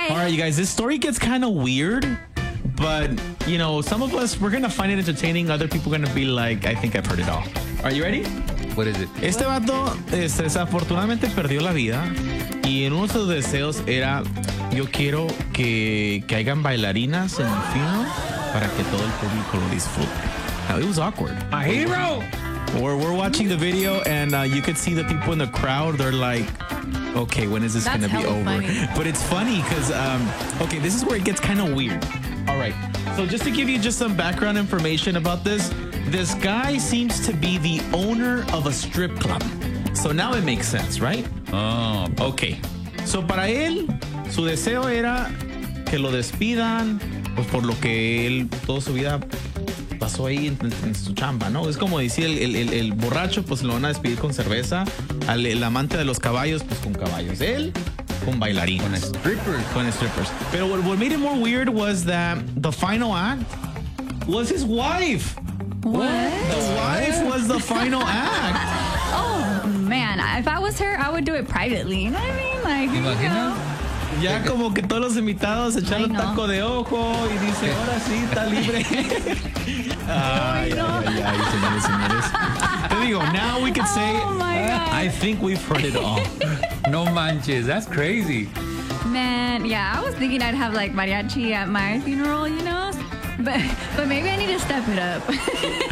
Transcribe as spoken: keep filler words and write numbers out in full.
All right, you guys, this story gets kind of weird, but, you know, some of us, we're going to find it entertaining. Other people are going to be like, I think I've heard it all. Are you ready? What is it? Este vato este, desafortunadamente perdió la vida y en uno de sus deseos era, yo quiero que, que hayan bailarinas en el funeral para que todo el público lo disfrute. Now, it was awkward. A hero! We're, we're watching the video and uh, you could see the people in the crowd. They're like, okay, when is this going to be over? Funny. But it's funny because, um, okay, this is where it gets kind of weird. All right. So just to give you just some background information about this, this guy seems to be the owner of a strip club. So now it makes sense, right? Oh, Okay. So para él, su deseo era que lo despidan pues por lo que él toda su vida pasó ahí en, en su chamba, ¿no? Es como decir, el, el, el, el borracho pues lo van a despedir con cerveza, al el amante de los caballos pues con caballos, él con bailarines. Con strippers. Con strippers. Pero what, what made it more weird was that the final act was his wife. What? The wife was the final act. Oh, man. If I was her, I would do it privately. You know what I mean? Like, you Imagina. know. Ya como que todos los invitados echan Ay, un no. taco de ojo y dice, ahora sí, está libre. Ay, ay, ay, ay, señores, señores. Te digo, now we could say, Oh, my God. I think we've heard it all. No manches. That's crazy. Man, yeah, I was thinking I'd have like mariachi at my funeral, you know? But, but maybe I need to step it up.